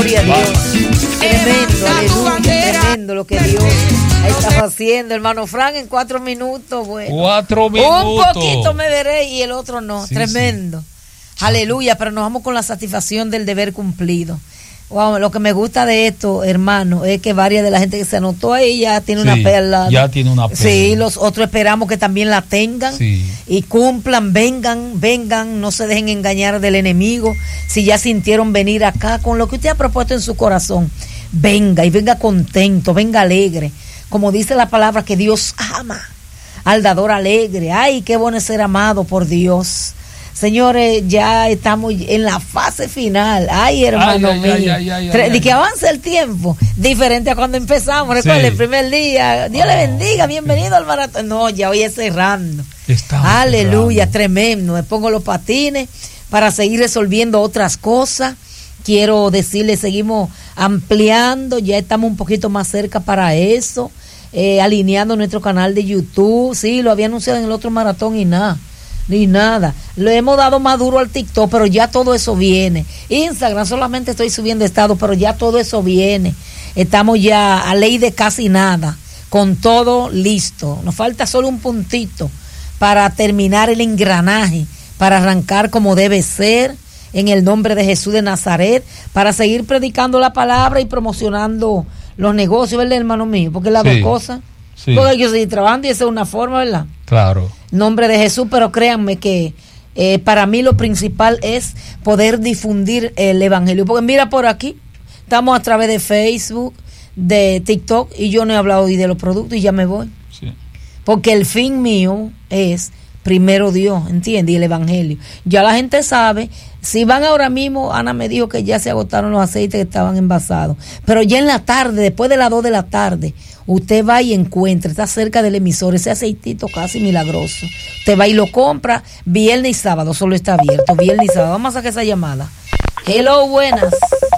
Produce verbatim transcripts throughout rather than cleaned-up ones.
Gloria a Dios. Tremendo, aleluya, tremendo lo que Dios está haciendo, hermano Frank, en cuatro minutos. Bueno, cuatro minutos. Un poquito me veré y el otro no. Sí, tremendo. Sí. Aleluya, pero nos vamos con la satisfacción del deber cumplido. Wow, lo que me gusta de esto, hermano, es que varias de la gente que se anotó ahí ya tiene sí, una perla. Ya tiene una perla. Sí, los otros esperamos que también la tengan sí. y cumplan, vengan, vengan, no se dejen engañar del enemigo. Si ya sintieron venir acá con lo que usted ha propuesto en su corazón, venga y venga contento, venga alegre. Como dice la palabra, que Dios ama al dador alegre. Ay, qué bueno es ser amado por Dios. Señores, ya estamos en la fase final. Ay, hermano ay, mío. Ay, ay, ay, Tre- ay, de ay. que avance el tiempo. Diferente a cuando empezamos. Recuerda, sí. el primer día. Dios oh. le bendiga. Bienvenido al maratón. No, ya hoy es cerrando. Estamos Aleluya, cerrando. Tremendo. Me pongo los patines para seguir resolviendo otras cosas. Quiero decirle, seguimos ampliando. Ya estamos un poquito más cerca para eso. Eh, alineando nuestro canal de YouTube. Sí, lo había anunciado en el otro maratón y nada. Ni nada, le hemos dado más duro al TikTok, pero ya todo eso viene. Instagram solamente estoy subiendo estado, pero ya todo eso viene. Estamos ya a ley de casi nada, con todo listo. Nos falta solo un puntito para terminar el engranaje, para arrancar como debe ser, en el nombre de Jesús de Nazaret, para seguir predicando la palabra y promocionando los negocios, ¿verdad, hermano mío? Porque las sí, dos cosas, sí. porque yo seguir trabajando y esa es una forma, ¿verdad? Claro. Nombre de Jesús, pero créanme que eh, para mí lo principal es poder difundir el evangelio, porque mira por aquí, estamos a través de Facebook, de TikTok, y yo no he hablado hoy de los productos y ya me voy, sí. porque el fin mío es primero Dios, ¿entiendes? Y el evangelio. Ya la gente sabe, si van ahora mismo, Ana me dijo que ya se agotaron los aceites que estaban envasados, pero ya en la tarde, después de las dos de la tarde, usted va y encuentra, está cerca del emisor, ese aceitito casi milagroso. Usted va y lo compra, viernes y sábado, solo está abierto, viernes y sábado. Vamos a sacar esa llamada. Hello, buenas.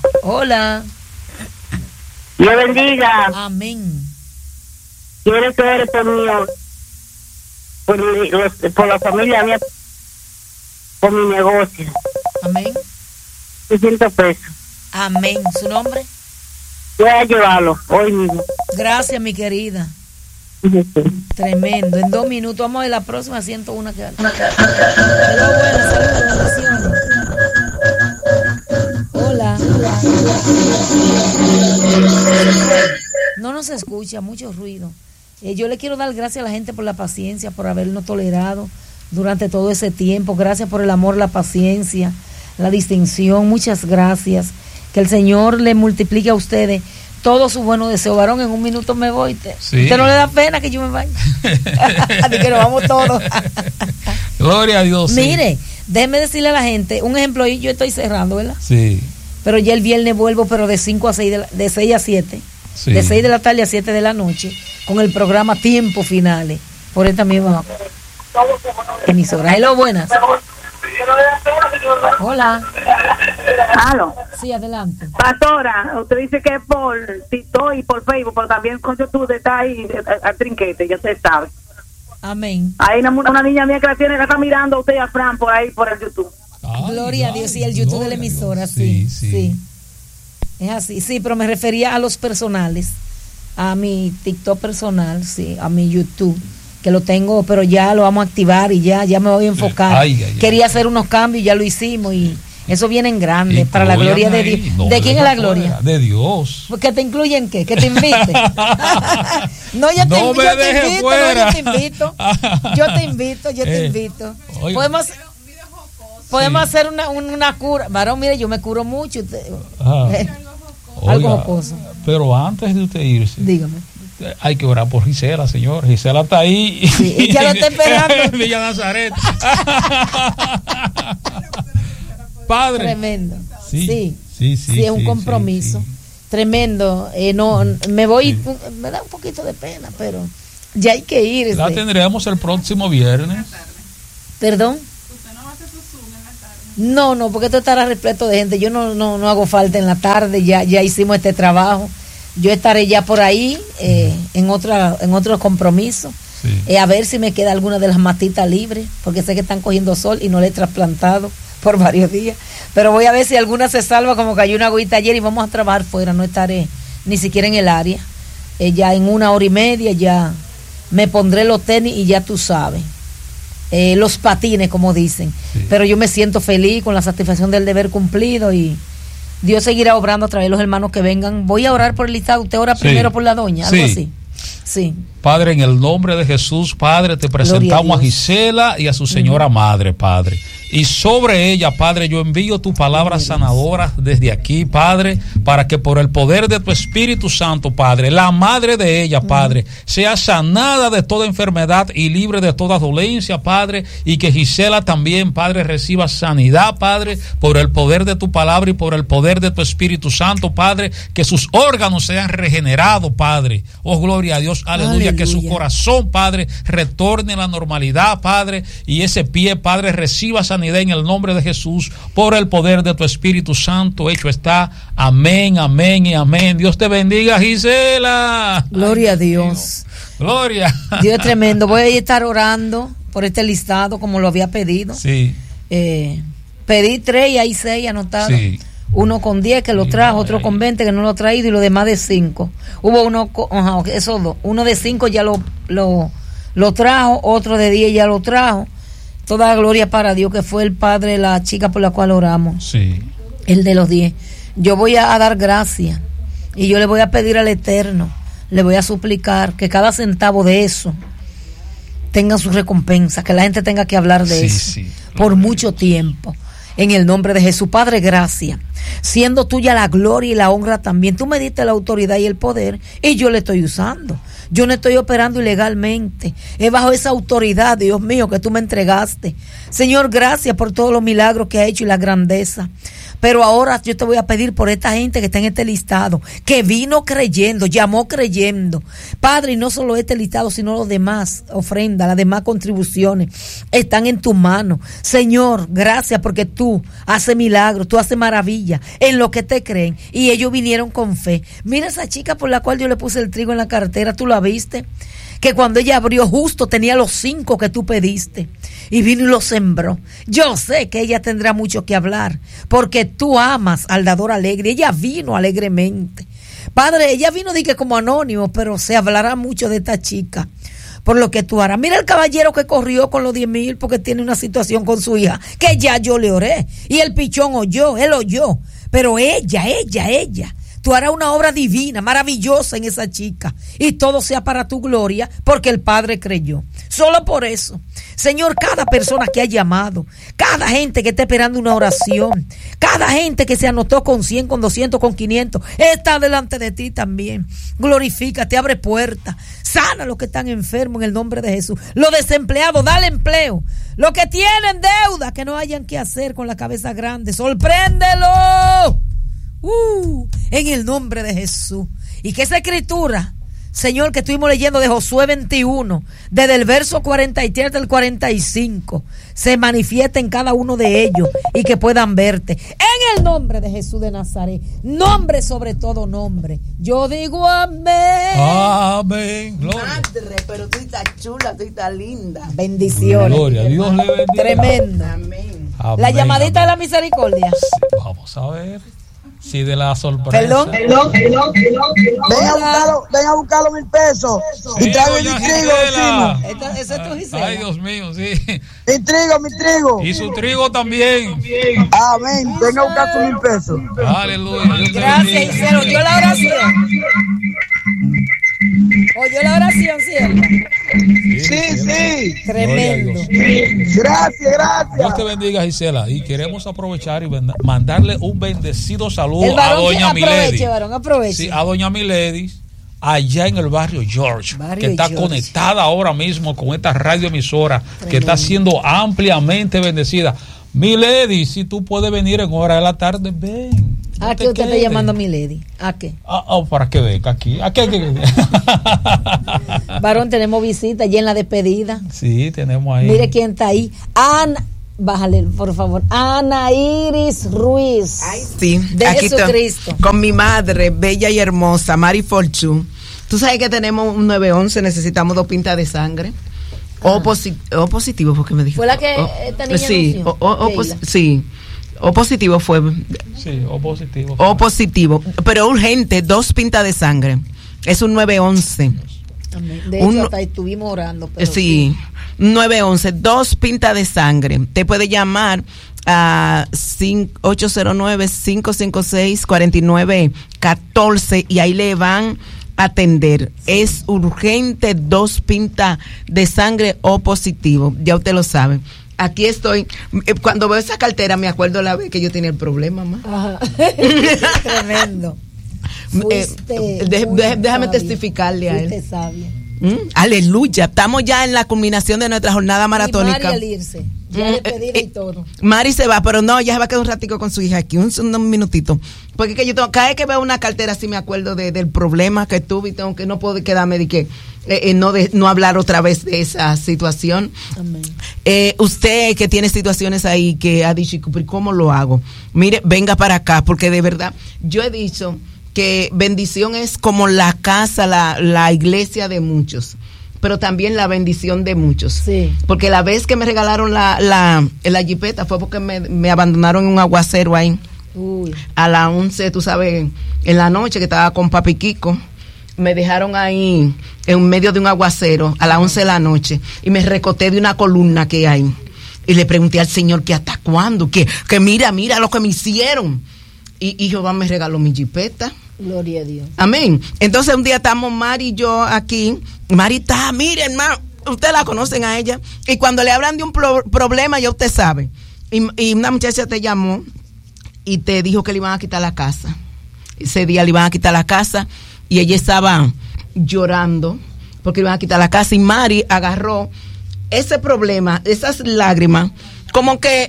Hola. Dios bendiga. Amén. Quiero que eres por mi, por, mi, por la familia mía, por mi negocio. Amén. seiscientos pesos. Amén. ¿Su nombre? Voy a llevarlo hoy mismo. Gracias, mi querida. Sí. Tremendo. En dos minutos vamos a ver la próxima ciento uno que Hello, buenas, saludos, bendiciones. Hola. No nos escucha, mucho ruido. Eh, yo le quiero dar gracias a la gente por la paciencia, por habernos tolerado durante todo ese tiempo. Gracias por el amor, la paciencia, la distinción. Muchas gracias. Que el Señor le multiplique a ustedes todo su buenos deseos. Varón, en un minuto me voy. ¿Usted, sí. ¿usted no le da pena que yo me vaya? Así que nos vamos todos. Gloria a Dios. Mire, sí. Déjeme decirle a la gente, un ejemplo ahí, yo estoy cerrando, ¿verdad? Sí. Pero ya el viernes vuelvo, pero de cinco a seis, de, la, de seis a siete. Sí. De seis de la tarde a siete de la noche, con el programa Tiempo Finales, por esta misma emisora. Hello, buenas. Hola. ¿Aló? Sí, adelante. Pastora, usted dice que es por TikTok y por Facebook, pero también con YouTube está ahí al trinquete, ya usted sabe. Amén. Hay una, una niña mía que la tiene, la está mirando a usted y a Fran por ahí, por el YouTube. Ay, gloria ay, a Dios, y el YouTube de la emisora, sí, sí, sí. Es así, sí, pero me refería a los personales, a mi TikTok personal, sí, a mi YouTube, que lo tengo, pero ya lo vamos a activar y ya, ya me voy a enfocar. Ay, ay, Quería ay. hacer unos cambios y ya lo hicimos y eso viene en grande, para la gloria de Dios. No, ¿de quién es la gloria? De Dios. ¿Que te incluyen qué? ¿Que te invite? no, yo te, no yo te invito, no, yo te invito. Yo te invito, yo te eh, invito. Oiga. Podemos... Podemos sí. hacer una, una cura. Varón, mire, yo me curo mucho. Usted, eh, algo jocoso. Pero antes de usted irse, dígame. Hay que orar por Gisela, señor. Gisela está ahí. Sí, ella lo está esperando. En Villa Nazaret. Padre. Tremendo. Sí, sí, sí, sí. Sí, es un sí, compromiso. Sí, sí. Tremendo. Eh, no, me voy, sí. Me da un poquito de pena, pero ya hay que ir. La tendremos el próximo viernes. ¿Perdón? No, no, porque esto estará repleto de gente. Yo no, no, no hago falta en la tarde, ya, ya hicimos este trabajo. Yo estaré ya por ahí eh, en otra, en otro compromiso. Sí. Eh, a ver si me queda alguna de las matitas libres, porque sé que están cogiendo sol y no le he trasplantado por varios días. Pero voy a ver si alguna se salva, como cayó una agüita ayer y vamos a trabajar fuera, no estaré ni siquiera en el área. Eh, ya en una hora y media ya me pondré los tenis y ya tú sabes. Eh, los patines, como dicen. Sí. Pero yo me siento feliz con la satisfacción del deber cumplido y Dios seguirá obrando a través de los hermanos que vengan. Voy a orar por el listado. Usted ora sí. primero por la doña, algo sí. así. Sí. Padre, en el nombre de Jesús, Padre, te presentamos a, a Gisela y a su señora uh-huh. madre, Padre. Y sobre ella, Padre, yo envío tu palabra sanadora desde aquí, Padre, para que por el poder de tu Espíritu Santo, Padre, la madre de ella, Padre, uh-huh. sea sanada de toda enfermedad y libre de toda dolencia, Padre, y que Gisela también, Padre, reciba sanidad, Padre, por el poder de tu palabra y por el poder de tu Espíritu Santo, Padre, que sus órganos sean regenerados, Padre. Oh, gloria a Dios, aleluya, aleluya. Que su corazón, Padre, retorne a la normalidad, Padre, y ese pie, Padre, reciba sanidad en el nombre de Jesús, por el poder de tu Espíritu Santo. Hecho está. Amén, amén y amén. Dios te bendiga, Gisela. Gloria a Dios. Gloria. Dios es tremendo. Voy a estar orando por este listado como lo había pedido. Sí. Eh, pedí tres y hay seis anotados. Sí. Uno con diez que lo trajo, otro con veinte que no lo ha traído y los demás de cinco. Hubo uno, ajá, esos dos. Uno de cinco ya lo, lo, lo trajo, otro de diez ya lo trajo. Toda la gloria para Dios, que fue el padre de la chica por la cual oramos. Sí. El de los diez. Yo voy a, a dar gracias y yo le voy a pedir al Eterno, le voy a suplicar que cada centavo de eso tenga su recompensa, que la gente tenga que hablar de sí, eso sí, por mucho tiempo. En el nombre de Jesús, Padre, gracias. Siendo tuya la gloria y la honra también. Tú me diste la autoridad y el poder y yo le estoy usando. Yo no estoy operando ilegalmente. Es bajo esa autoridad, Dios mío, que tú me entregaste. Señor, gracias por todos los milagros que ha hecho y la grandeza. Pero ahora yo te voy a pedir por esta gente que está en este listado, que vino creyendo, llamó creyendo. Padre, y no solo este listado, sino los demás ofrendas, las demás contribuciones, están en tu mano. Señor, gracias porque tú haces milagros, tú haces maravillas en lo que te creen. Y ellos vinieron con fe. Mira esa chica por la cual yo le puse el trigo en la cartera, ¿tú la viste? Que cuando ella abrió justo tenía los cinco que tú pediste y vino y los sembró. Yo sé que ella tendrá mucho que hablar porque tú amas al dador alegre. Ella vino alegremente. Padre, ella vino de que como anónimo, pero se hablará mucho de esta chica por lo que tú harás. Mira el caballero que corrió con los diez mil porque tiene una situación con su hija, que ya yo le oré y el pichón oyó, él oyó, pero ella, ella, ella tú harás una obra divina, maravillosa en esa chica. Y todo sea para tu gloria, porque el Padre creyó. Solo por eso. Señor, cada persona que ha llamado, cada gente que está esperando una oración, cada gente que se anotó con cien, con doscientos, con quinientos, está delante de ti también. Glorifícate, abre puertas, sana a los que están enfermos en el nombre de Jesús. Los desempleados, dale empleo. Los que tienen deuda, que no hayan qué hacer con la cabeza grande, sorpréndelo. Uh, en el nombre de Jesús. Y que esa escritura, Señor, que estuvimos leyendo de Josué veintiuno, desde el verso cuarenta y tres al cuarenta y cinco, se manifieste en cada uno de ellos y que puedan verte. En el nombre de Jesús de Nazaret, nombre sobre todo nombre. Yo digo amén. Amén. Gloria. Madre, pero tú estás chula, tú estás linda. Bendiciones. Gloria, Dios le bendiga. Tremenda. Amén. La llamadita amén. De la misericordia. Sí, vamos a ver. Sí, de la sorpresa. Perdón, perdón, perdón, perdón. Ven a buscarlo, ven a buscarlo mil pesos. Sí, y trae mi trigo encima. ¿Esa es tu Gisela? Ay, Dios mío, sí. Mi trigo, mi trigo. Y su trigo también. Amén. Ven a buscar sus mil pesos. Aleluya. Gracias, Gisela. Oyó la oración. Oyó la oración, ¿cierto? Sí, sí. Tremendo. Gracias, gracias. Dios te bendiga, Gisela. Y queremos aprovechar y mandarle un bendecido saludo a doña Milady. Aproveche, varón, aproveche. Sí, a doña Milady, allá en el barrio George, barrio que está George. conectada ahora mismo con esta radioemisora, tremendo, que está siendo ampliamente bendecida. Milady, si tú puedes venir en hora de la tarde, ven. ¿A qué usted está llamando a Milady? ¿A qué? Ah, oh, para que venga aquí. ¿A qué? qué? Varón, tenemos visita ya en la despedida. Sí, tenemos ahí. Mire quién está ahí. Ana, bájale, por favor. Ana Iris Ruiz. Ay, sí. De aquí Jesucristo. Estoy, con mi madre, bella y hermosa, Mari Forchu. Tú sabes que tenemos un nueve once, necesitamos dos pintas de sangre. O, posi- o positivo, porque me dijo. ¿Fue la que o, esta niña sí, o, o, o pos- sí, o positivo fue. Sí, o positivo. O positivo, pero urgente, dos pintas de sangre. Es un nueve once. De hecho, un, hasta estuvimos orando. Pero sí, sí, nueve once, dos pintas de sangre. Te puede llamar a ocho cero nueve, cinco cinco seis, cuatro nueve uno cuatro y ahí le van a atender. Sí. Es urgente, dos pintas de sangre o positivo. Ya usted lo sabe. Aquí estoy. Cuando veo esa cartera me acuerdo la vez que yo tenía el problema, ma. Ajá. Tremendo. Fuiste, eh, de, de, déjame sabia. testificarle a él. Fuiste sabia. ¿Mm? Aleluya. Estamos ya en la culminación de nuestra jornada maratónica. Y Mari al irse. Ya despedida eh, y todo. Mari se va, pero no, ya se va a quedar un ratico con su hija aquí, un, un minutito. Porque que yo tengo, cada vez que veo una cartera así me acuerdo de, del problema que tuve y tengo que no puedo quedarme de que eh, eh, no de, no hablar otra vez de esa situación. Amén. Eh, usted que tiene situaciones ahí que ha dicho, ¿cómo lo hago? Mire, venga para acá, porque de verdad, yo he dicho que bendición es como la casa, la, la iglesia de muchos, pero también la bendición de muchos. Sí. Porque la vez que me regalaron la, la, la jipeta fue porque me, me abandonaron en un aguacero ahí. Uy. A las once, tú sabes, en la noche que estaba con Papi Kiko, me dejaron ahí en medio de un aguacero a las once de la noche y me recoté de una columna que hay. Y le pregunté al Señor que hasta cuándo, que, que mira, mira lo que me hicieron. Y, y Jehová me regaló mi jipeta. Gloria a Dios. Amén. Entonces un día estamos Mari y yo aquí. Mari está, miren, hermano, ustedes la conocen a ella. Y cuando le hablan de un pro- problema, ya usted sabe. Y, y una muchacha te llamó y te dijo que le iban a quitar la casa. Ese día le iban a quitar la casa y ella estaba llorando porque le iban a quitar la casa. Y Mari agarró ese problema, esas lágrimas, como que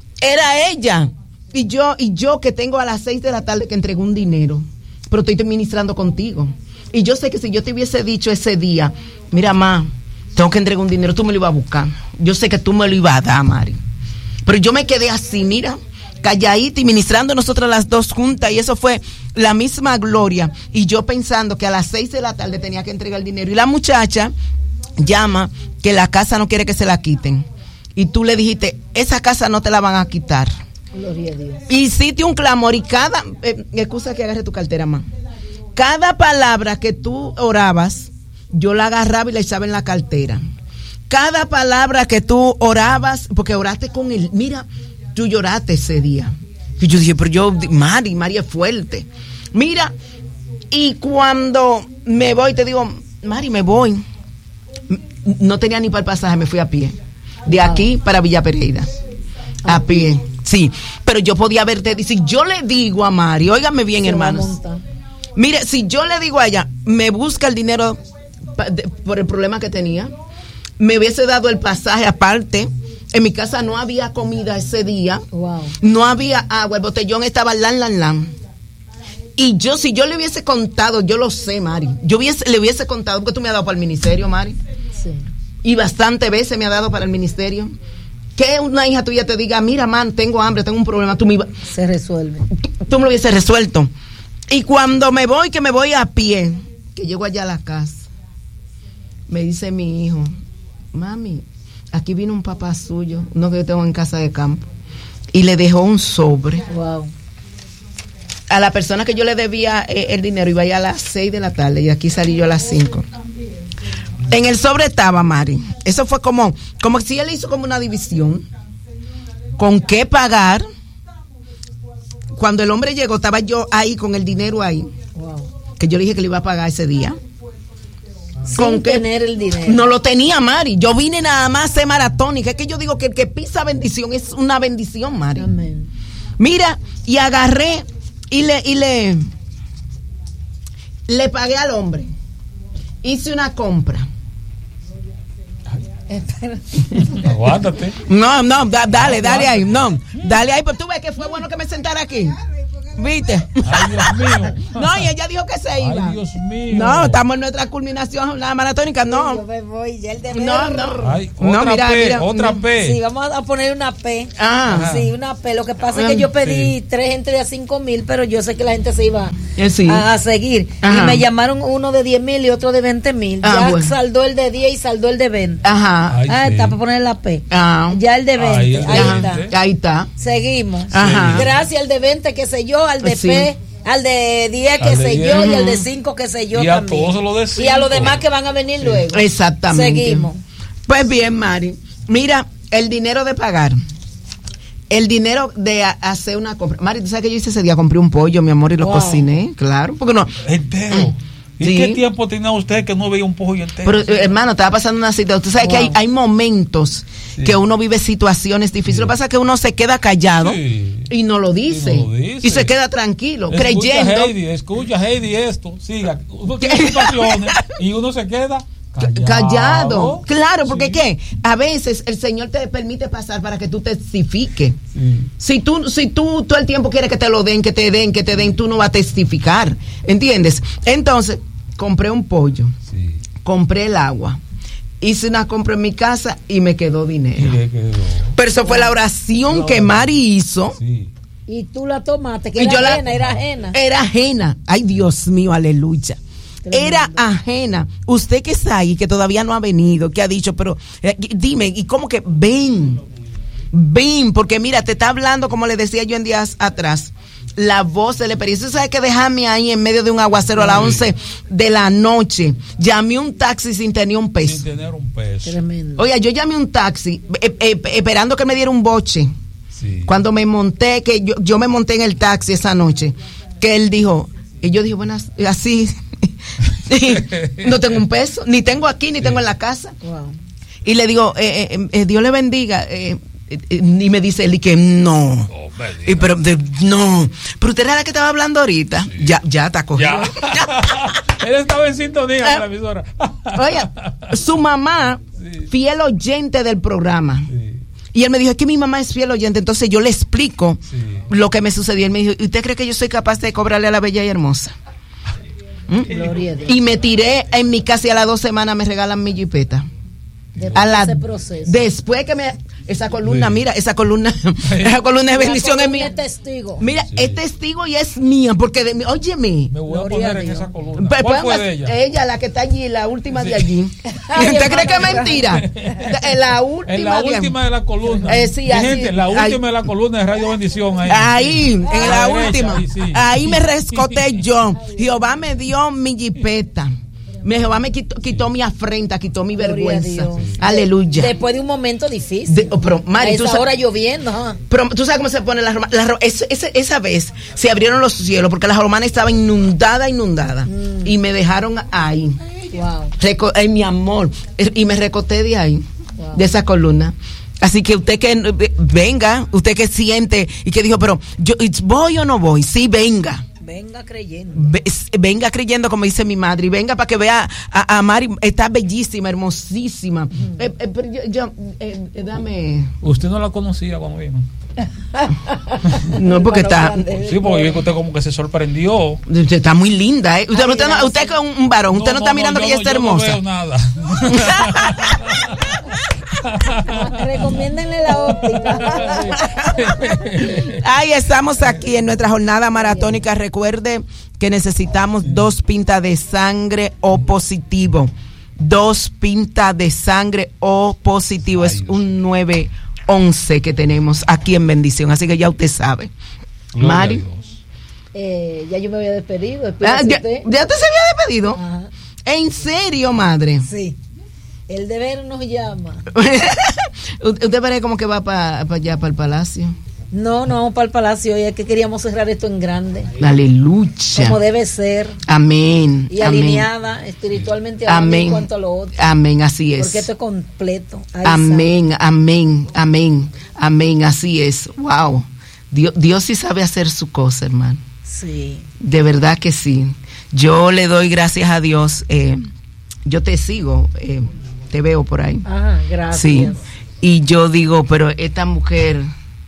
era ella. Y yo, y yo que tengo a las seis de la tarde que entregó un dinero, pero estoy ministrando contigo. Y yo sé que si yo te hubiese dicho ese día, mira, ma, tengo que entregar un dinero, tú me lo ibas a buscar. Yo sé que tú me lo ibas a dar, Mari. Pero yo me quedé así, mira, calladita y ministrando nosotras las dos juntas, y eso fue la misma gloria. Y yo pensando que a las seis de la tarde tenía que entregar el dinero. Y la muchacha llama que la casa no quiere que se la quiten. Y tú le dijiste, esa casa no te la van a quitar. Gloria a Dios. Hiciste un clamor y cada, eh, excusa que agarre tu cartera, más. Cada palabra que tú orabas, yo la agarraba y la echaba en la cartera. Cada palabra que tú orabas, porque oraste con él, mira, tú lloraste ese día. Y yo dije, pero yo, Mari, Mari es fuerte. Mira, y cuando me voy, te digo, Mari, me voy. No tenía ni para el pasaje, me fui a pie. De aquí para Villa Pereira. A pie. Sí, pero yo podía verte, si yo le digo a Mari, óigame bien, se hermanos, mire, si yo le digo a ella, me busca el dinero pa, de, por el problema que tenía, me hubiese dado el pasaje aparte, en mi casa no había comida ese día, wow. No había agua, el botellón estaba lan, lan, lan, y yo, si yo le hubiese contado, yo lo sé, Mari, yo hubiese, le hubiese contado, porque tú me has dado para el ministerio, Mari, sí. Y bastantes veces me ha dado para el ministerio. Que una hija tuya te diga, mira, man, tengo hambre, tengo un problema, tú me iba... Se resuelve. Tú, tú me lo hubieses resuelto. Y cuando me voy, que me voy a pie, que llego allá a la casa, me dice mi hijo, mami, aquí vino un papá suyo, uno que yo tengo en casa de campo, y le dejó un sobre. Wow. A la persona que yo le debía eh, el dinero, iba ya a las seis de la tarde, y aquí salí yo a las cinco. En el sobre estaba, Mari. Eso fue como, como si él hizo como una división. ¿Con qué pagar? Cuando el hombre llegó, estaba yo ahí con el dinero ahí. Wow. Que yo le dije que le iba a pagar ese día. Sin ¿Con tener qué? El dinero. No lo tenía, Mari. Yo vine nada más a ser maratónica. Es que yo digo que el que pisa bendición es una bendición, Mari. Amén. Mira, y agarré y le, y le, le pagué al hombre. Hice una compra. Aguántate. No, no, da, dale, dale ahí, no, dale ahí, pero tú ves que fue bueno que me sentara aquí. ¿Viste? Ay, Dios mío. No, y ella dijo que se iba. Ay, Dios mío. No, estamos en nuestra culminación la maratónica, no. Yo me voy, ya el deber. No, no. Ay, No, otra mira, P, mira, otra mira. P. Sí, vamos a poner una P. Ah. Sí, una P. Lo que pasa es que yo pedí Sí. tres gente de a cinco mil, pero yo sé que la gente se iba Eh, sí. a, a seguir. Ajá. Y me llamaron uno de diez mil y otro de veinte mil. Ah, ya bueno. saldó el de diez y saldó el de veinte. Ajá. Ay, ah, sí. está para poner la P. Ah. Ya el de veinte. Ahí Ahí, el de está. veinte. Ahí está. Seguimos. Ajá. Gracias al de veinte, que sé yo, al de Sí. P, al de diez, que Al de sé diez. yo, y al de cinco, que sé yo Y a también. todos los de Y a los cinco. demás que van a venir luego. Exactamente. Seguimos. Pues bien, Mari. Mira, el dinero de pagar. El dinero de a- hacer una compra. Mari, ¿tú sabes que yo hice ese día? Compré un pollo, mi amor, y lo Wow. cociné. Claro, porque no. Entero. ¿Y Sí. qué tiempo tenía usted que no veía un pollo entero? Pero, eh, hermano, estaba pasando una situación. Tú sabes Wow. que hay, hay momentos Sí. que uno vive situaciones difíciles. Lo que pasa es que uno se queda callado Sí. y no lo dice. Y no lo dice. Y se queda tranquilo, Escucha, creyendo. Heidi, escucha, Heidi, esto. Siga. Uno tiene situaciones y uno se queda callado. Callado. Claro, porque Sí. ¿qué? A veces el Señor te permite pasar para que tú testifiques. Sí. Si tú, si tú todo el tiempo quieres que te lo den, que te den, que te den, tú no vas a testificar. ¿Entiendes? Entonces, compré un pollo, Sí. compré el agua, hice una compra en mi casa y me quedó ¿Y dinero. qué quedó? Pero eso fue la oración La que oración. Mari hizo. Sí. Y tú la tomaste, que Y era yo la- ajena, era ajena. Era ajena. Ay, Dios mío, aleluya. Tremendo. Era ajena. Usted que está ahí, que todavía no ha venido, que ha dicho, pero eh, dime, ¿y cómo que ven? Ven, porque mira, te está hablando, como le decía yo en días atrás, la voz de la experiencia. ¿Sabes que dejarme ahí en medio de un aguacero a las Sí. once de la noche? Llamé un taxi sin tener un Sin peso. tener un peso. Tremendo. Oiga, yo llamé un taxi eh, eh, esperando que me diera un boche. Sí. Cuando me monté, que yo, yo me monté en el taxi esa noche, que él dijo, y yo dije, buenas, así, no tengo un peso, ni tengo aquí, ni tengo en la casa. Wow. Y le digo, eh, eh, eh, Dios le bendiga. Eh, eh, eh, y me dice él, y que no. Oh, bendiga. Y pero de- no. Pero usted era la que estaba hablando ahorita. Sí. Ya, ya está cogido. Ya. Él estaba en sintonía con la emisora. Oye, su mamá, Sí. fiel oyente del programa. Sí. Y él me dijo, es que mi mamá es fiel oyente. Entonces yo le explico Sí. lo que me sucedió. Él me dijo, ¿y usted cree que yo soy capaz de cobrarle a la bella y hermosa? ¿Mm? Gloria a Dios. Y me tiré en mi casa y a las dos semanas me regalan mi jipeta. Después A la, de ese proceso. después que me... Esa columna, Sí. mira, esa columna, esa columna de La bendición es columna mía. es testigo. Mira, Sí. es testigo y es mía, porque de mí, óyeme. Me voy a Gloria poner a en Dios. esa columna. Pe- ¿Cuál fue ponga- de ella? ella, la que está allí, la última Sí. de allí. Ay, ¿Usted cree que es hermano, mentira? En la última. En la de- última de la columna. Eh, sí, Mi así. gente, la Ay. última de la columna de Radio Bendición. Ahí, Ahí, en A la derecha, última. ahí sí. Ahí me rescoté yo. Jehová me dio mi jipeta. Mi Jehová me quitó, quitó mi afrenta, quitó mi Gloria a vergüenza. Dios. Aleluya. Después de un momento difícil. De- oh, pero, Mari, a tú esa sa- hora lloviendo. Ajá. Pero tú sabes cómo se pone la romana. La ro- es- ese- esa vez se abrieron los cielos porque la romana estaba inundada, inundada. Mm. Y me dejaron ahí. Wow. Reco- ay, mi amor. Y me recoté de ahí, Wow. de esa columna. Así que usted que eh, venga, usted que siente y que dijo, pero yo voy o no voy, sí, venga. Venga creyendo. Ve- venga creyendo, como dice mi madre, y venga para que vea a, a Mari, está bellísima, hermosísima. Eh, eh, pero yo, yo, eh, eh, dame. Usted no la conocía cuando vino. No, porque está. Sí, porque vi que usted como que se sorprendió. Usted está muy linda, ¿eh? Usted, Ay, usted, no, usted es un, un varón, usted no, está mirando yo que ella está yo hermosa. No veo nada. Recomiéndenle la óptica. Ay, estamos aquí en nuestra jornada maratónica. Recuerde que necesitamos dos pintas de sangre O positivo. Dos pintas de sangre O positivo. Ay, Es Dios. un nueve once que tenemos aquí en Bendición. Así que ya usted sabe. Gloria a Mari. Dios. Eh, ya yo me había despedido. Ah, despídase ya, usted. ¿Ya usted se había despedido? Ajá. ¿En serio, madre? Sí. El deber nos llama. Usted parece como que va para allá, para el palacio. No, no vamos para el palacio. Ya que queríamos cerrar esto en grande. Aleluya. Como debe ser. Amén. Y amén. alineada espiritualmente hablando Amén. en cuanto a lo otro. Amén, así es. Porque esto es completo. Ahí Amén, amén, amén, amén, así es. Wow. Dios, Dios sí sabe hacer su cosa, hermano. está. Sí. De verdad que sí. Yo le doy gracias a Dios. Eh, yo te sigo, eh, te veo por ahí. Ajá, gracias. Sí. Y yo digo, pero esta mujer,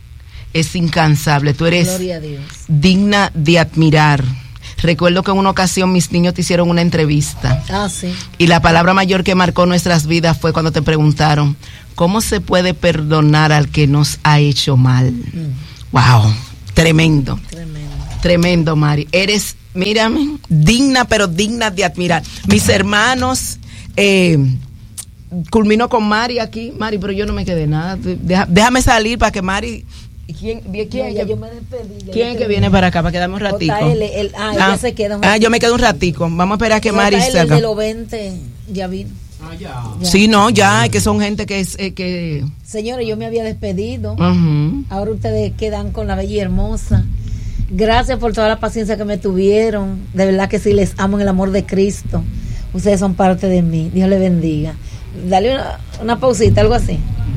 es incansable. Tú eres Gloria a Dios. digna de admirar. Recuerdo que en una ocasión mis niños te hicieron una entrevista. Ah, sí. Y la palabra mayor que marcó nuestras vidas fue cuando te preguntaron, ¿cómo se puede perdonar al que nos ha hecho mal? Mm. Wow, tremendo. Tremendo. Tremendo, Mari. Eres, mírame, digna, pero digna de admirar. Mis hermanos, eh, culmino con Mari aquí. Mari, pero yo no me quedé nada. Deja, déjame salir para que Mari... ¿Quién, quién, no, ya yo me despedí, ya ¿quién que viene para acá para quedarme un ratico? J L, el, ah, ah, se queda un ah, yo me quedo un ratico. Vamos a esperar a que Mari salga. El de los veinte ya vino. Ah, ya. Ya. Sí, no, ya, que son gente que es eh, que... Señores, yo me había despedido. Uh-huh. Ahora ustedes quedan con la bella y hermosa. Gracias por toda la paciencia que me tuvieron. De verdad que sí, les amo en el amor de Cristo. Ustedes son parte de mí. Dios les bendiga. Dale una, una pausita, algo así.